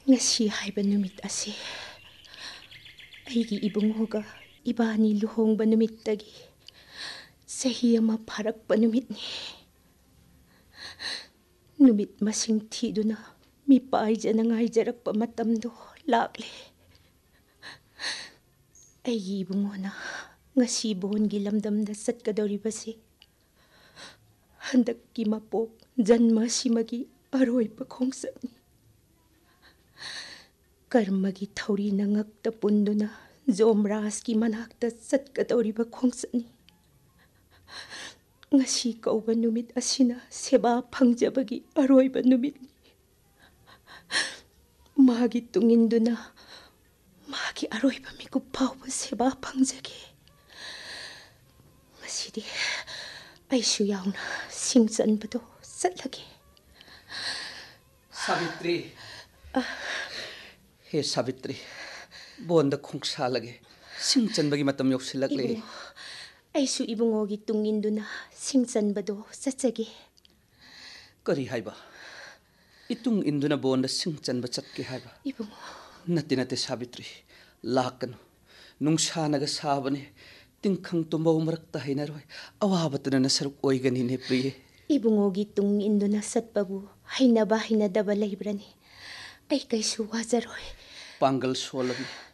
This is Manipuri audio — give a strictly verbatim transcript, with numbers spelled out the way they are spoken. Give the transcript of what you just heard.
ngasi haiba numit ase aigi ibungoga ibani luhongba numit tagi sahi ama pharakpa numit ni numit masing thiduna mi paijana ngai jarakpa matamdo lakle aigi ibungona ngasi bongi lamdamda satkadoribase handakki mapok janma simagi aroipa khongsatni कर्मगी थौरी नंगक्ता पुंदुना जोमरास की मनाक्ता सत्कदौरिबा खोंसनी ngasi kauba numit asina seba phangjabagi aroiba numit magi tunginduna magi aroiba miku pauba seba phangjage ngasidi aishu yauna singchanbado satlage Savitri He Savitri, bonda khongsa lage singchanbagi matam yoksilakle aisu ibungogi tunginduna singchanbado sachage kari haiba itung induna bonda singchanba chatke haiba ibungo nati nati Savitri lakanu nungsa naga sabane tingkhang tumbaw marakta hainaroi awabatuna na saruk oigani ne priye ibungogi tunginduna satpabu hainaba hainadaba leibrani ai kaisu wajaroi Pangal Solami